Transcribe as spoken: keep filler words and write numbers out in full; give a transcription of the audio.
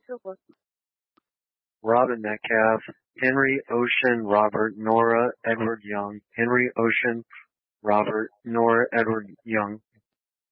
Robin Metcalf, Henry Ocean Robert Nora Edward Young, Henry Ocean Robert Nora Edward Young,